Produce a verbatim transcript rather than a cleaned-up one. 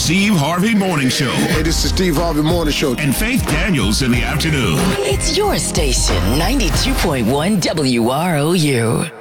Steve Harvey Morning Show. Hey, this is Steve Harvey Morning Show. And Faith Daniels in the afternoon. It's your station, ninety-two point one W R O U.